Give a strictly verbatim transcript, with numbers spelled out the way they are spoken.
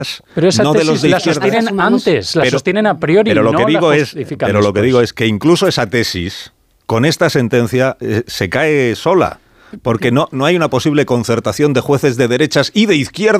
Pero esa no tesis de los de la izquierda. sostienen antes, la pero, sostienen a priori, pero lo no que digo la es, justifican Pero lo que después. digo es que incluso esa tesis, con esta sentencia, eh, se cae sola, porque no, no hay una posible concertación de jueces de derechas y de izquierdas